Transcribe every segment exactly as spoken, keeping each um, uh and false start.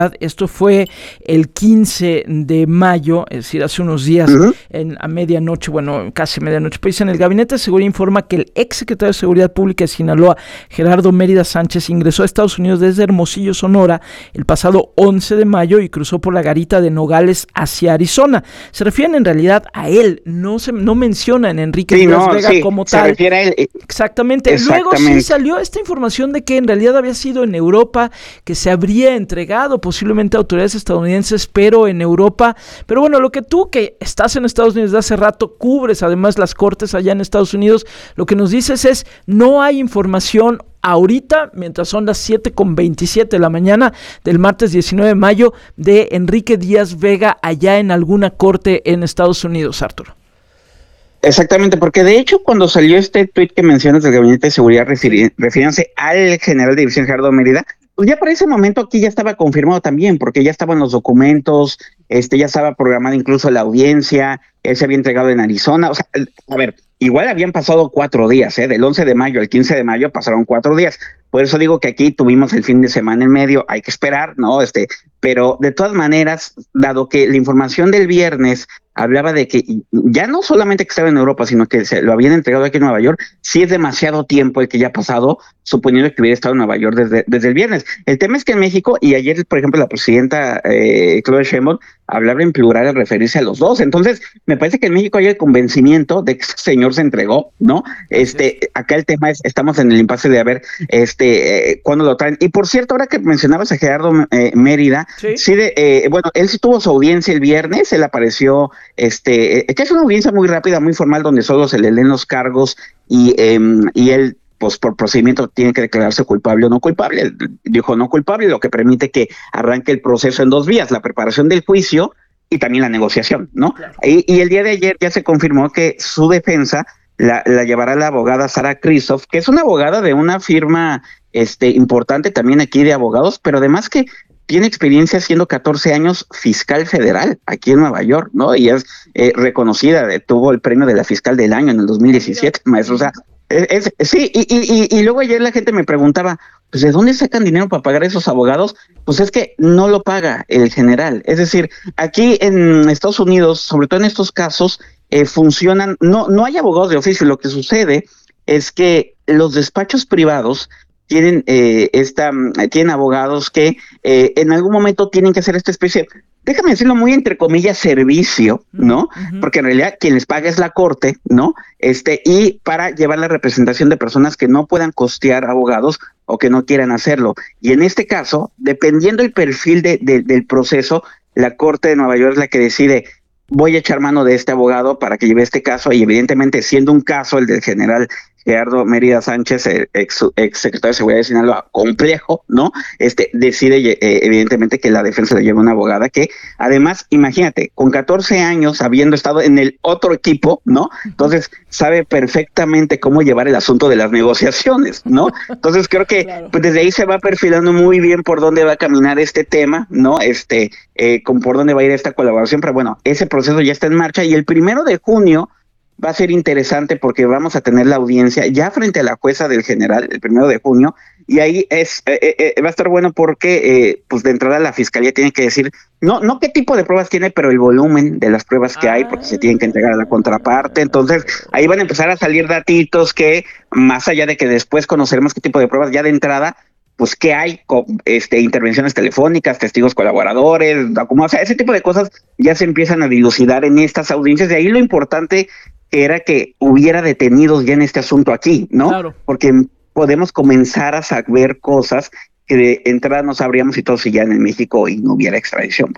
Esto fue el quince de mayo, es decir, hace unos días, uh-huh. en, a medianoche, bueno, casi medianoche. Pues en el Gabinete de Seguridad informa que el ex secretario de Seguridad Pública de Sinaloa, Gerardo Mérida Sánchez, ingresó a Estados Unidos desde Hermosillo, Sonora, el pasado once de mayo y cruzó por la garita de Nogales hacia Arizona. Se refieren en realidad a él, no se no mencionan a Enrique sí, Díaz no, Vega sí, como se tal. Refiere a él. Exactamente. Exactamente. Luego sí salió esta información de que en realidad había sido en Europa, que se habría entregado posiblemente a autoridades estadounidenses, pero en Europa. Pero bueno, lo que tú que estás en Estados Unidos de hace rato, cubres además las cortes allá en Estados Unidos, lo que nos dices es, no hay información ahorita, mientras son las siete con veintisiete de la mañana del martes diecinueve de mayo, de Enrique Díaz Vega allá en alguna corte en Estados Unidos, Arturo. Exactamente, porque de hecho cuando salió este tuit que mencionas del Gabinete de Seguridad refiri- refiriéndose al general de división Gerardo Mérida, pues ya para ese momento aquí ya estaba confirmado también, porque ya estaban los documentos, este ya estaba programada incluso la audiencia, él se había entregado en Arizona, o sea, a ver, igual habían pasado cuatro días, ¿eh? Del once de mayo al quince de mayo pasaron cuatro días, por eso digo que aquí tuvimos el fin de semana en medio, hay que esperar, ¿no? Este, pero de todas maneras, dado que la información del viernes hablaba de que ya no solamente que estaba en Europa, sino que se lo habían entregado aquí en Nueva York, sí es demasiado tiempo el que ya ha pasado, suponiendo que hubiera estado en Nueva York desde, desde el viernes. El tema es que en México, y ayer, por ejemplo, la presidenta eh, Claudia Sheinbaum hablaba en plural al referirse a los dos, entonces me parece que en México hay el convencimiento de que este señor se entregó, ¿no? Este, sí. Acá el tema es, estamos en el impasse de a ver este, eh, cuándo lo traen. Y por cierto, ahora que mencionabas a Gerardo eh, Mérida, sí, sí de, eh, bueno, él sí tuvo su audiencia el viernes, él apareció, este, eh, que es una audiencia muy rápida, muy formal, donde solo se le leen los cargos y, eh, y él, pues por procedimiento tiene que declararse culpable o no culpable. Él dijo no culpable, lo que permite que arranque el proceso en dos vías, la preparación del juicio y también la negociación, ¿no? Claro. Y, y el día de ayer ya se confirmó que su defensa la, la llevará la abogada Sara Kristof, que es una abogada de una firma este, importante también aquí de abogados, pero además que tiene experiencia siendo catorce años fiscal federal aquí en Nueva York, ¿no? Y es eh, reconocida, de, tuvo el premio de la fiscal del año en el dos mil diecisiete, maestro, o sea, es, es, sí, y, y, y luego ayer la gente me preguntaba, pues ¿de dónde sacan dinero para pagar a esos abogados? Pues es que no lo paga el general, es decir, aquí en Estados Unidos, sobre todo en estos casos, eh, funcionan, no, no hay abogados de oficio, lo que sucede es que los despachos privados tienen eh, esta, tienen abogados que eh, en algún momento tienen que hacer esta especie, déjame decirlo muy entre comillas, servicio, ¿no? Uh-huh. Porque en realidad quien les paga es la corte, ¿no? Este, y para llevar la representación de personas que no puedan costear abogados o que no quieran hacerlo. Y en este caso, dependiendo el perfil de, de, del proceso, la Corte de Nueva York es la que decide, voy a echar mano de este abogado para que lleve este caso, y evidentemente siendo un caso el del general Gerardo Mérida Sánchez, el ex, ex secretario de Seguridad de Sinaloa, complejo, ¿no? Este decide eh, evidentemente que la defensa le lleve una abogada que, además, imagínate, con catorce años habiendo estado en el otro equipo, ¿no? Entonces sabe perfectamente cómo llevar el asunto de las negociaciones, ¿no? Entonces creo que claro. Pues desde ahí se va perfilando muy bien por dónde va a caminar este tema, ¿no? Este, eh, con por dónde va a ir esta colaboración, pero bueno, ese proceso ya está en marcha y el primero de junio va a ser interesante porque vamos a tener la audiencia ya frente a la jueza del general el primero de junio, y ahí es eh, eh, va a estar bueno porque eh, pues de entrada la fiscalía tiene que decir no no qué tipo de pruebas tiene, pero el volumen de las pruebas que hay, porque se tienen que entregar a la contraparte. Entonces ahí van a empezar a salir datitos que, más allá de que después conoceremos qué tipo de pruebas, ya de entrada pues qué hay, este, intervenciones telefónicas, testigos colaboradores, como, o sea, ese tipo de cosas ya se empiezan a dilucidar en estas audiencias. De ahí lo importante era que hubiera detenidos ya en este asunto aquí, ¿no? Claro. Porque podemos comenzar a saber cosas que de entrada no sabríamos si todo seguía en México y no hubiera extradición.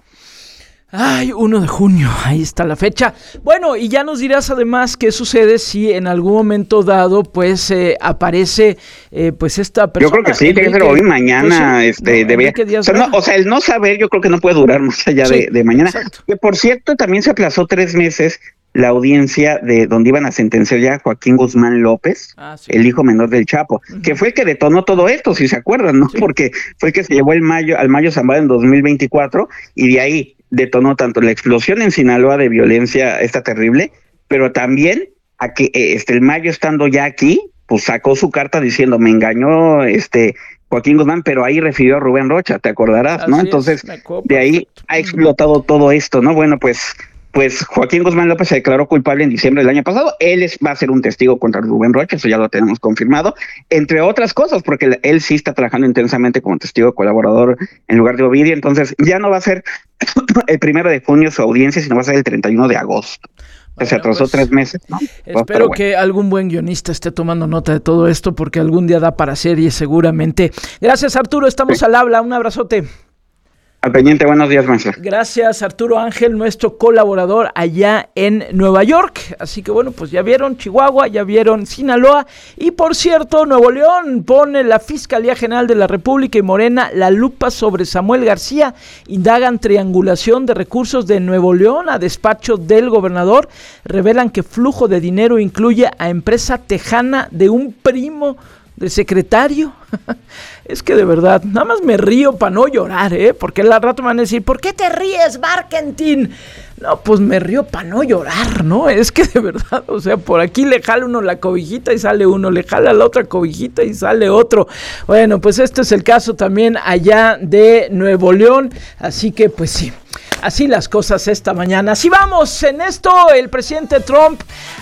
Ay, uno de junio, ahí está la fecha. Bueno, y ya nos dirás además qué sucede si en algún momento dado, pues, eh, aparece, eh, pues, esta persona. Yo creo que sí, Enrique, tiene que ser hoy, mañana, pues sí, este, no, debería. O sea, no, o sea, el no saber, yo creo que no puede durar más allá sí, de, de mañana. Exacto. Que por cierto, también se aplazó tres meses la audiencia de donde iban a sentenciar ya a Joaquín Guzmán López, ah, sí. el hijo menor del Chapo, uh-huh. que fue el que detonó todo esto, si se acuerdan, ¿no? Sí. Porque fue el que se llevó el mayo, al Mayo Zambada en dos mil veinticuatro, y de ahí detonó tanto la explosión en Sinaloa de violencia esta terrible, pero también a que este el Mayo estando ya aquí, pues sacó su carta diciendo, me engañó este Joaquín Guzmán, pero ahí refirió a Rubén Rocha, te acordarás, Así ¿no? es, Entonces, me acuerdo, de ahí perfecto. ha explotado todo esto, ¿no? Bueno, pues, pues Joaquín Guzmán López se declaró culpable en diciembre del año pasado. Él es, va a ser un testigo contra Rubén Rocha, eso ya lo tenemos confirmado, entre otras cosas, porque él sí está trabajando intensamente como testigo colaborador en lugar de Ovidio. Entonces, ya no va a ser el primero de junio su audiencia, sino va a ser el treinta y uno de agosto. Bueno, se atrasó pues, tres meses, ¿no? Espero bueno. que algún buen guionista esté tomando nota de todo esto, porque algún día da para serie seguramente. Gracias, Arturo, estamos sí. al habla, un abrazote. Al pendiente, buenos días, maestro. Gracias, Arturo Ángel, nuestro colaborador allá en Nueva York. Así que bueno, pues ya vieron Chihuahua, ya vieron Sinaloa. Y por cierto, Nuevo León pone la Fiscalía General de la República y Morena la lupa sobre Samuel García. Indagan triangulación de recursos de Nuevo León a despacho del gobernador. Revelan que flujo de dinero incluye a empresa tejana de un primo del secretario. Es que de verdad, nada más me río para no llorar, ¿eh? Porque al rato me van a decir, ¿por qué te ríes, Barkentin? No, pues me río para no llorar, ¿no? Es que de verdad, o sea, por aquí le jala uno la cobijita y sale uno, le jala la otra cobijita y sale otro. Bueno, pues este es el caso también allá de Nuevo León, así que pues sí. Así las cosas esta mañana. Así vamos, en esto el presidente Trump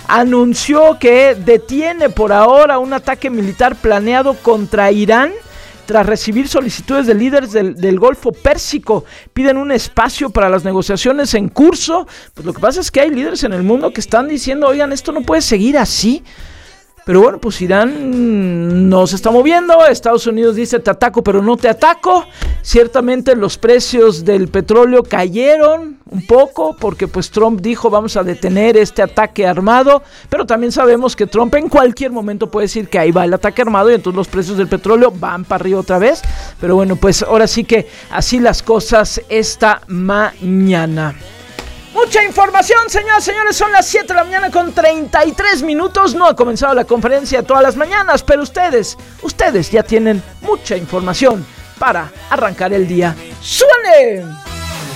anunció que detiene por ahora un ataque militar planeado contra Irán tras recibir solicitudes de líderes del, del Golfo Pérsico. Piden un espacio para las negociaciones en curso. Pues lo que pasa es que hay líderes en el mundo que están diciendo, oigan, esto no puede seguir así. Pero bueno, pues Irán no se está moviendo, Estados Unidos dice te ataco pero no te ataco. Ciertamente los precios del petróleo cayeron un poco porque pues Trump dijo vamos a detener este ataque armado, pero también sabemos que Trump en cualquier momento puede decir que ahí va el ataque armado y entonces los precios del petróleo van para arriba otra vez. Pero bueno, pues ahora sí que así las cosas esta mañana. Mucha información, señoras y señores, son las siete de la mañana con treinta y tres minutos. No ha comenzado la conferencia todas las mañanas, pero ustedes, ustedes ya tienen mucha información para arrancar el día. ¡Súbanle!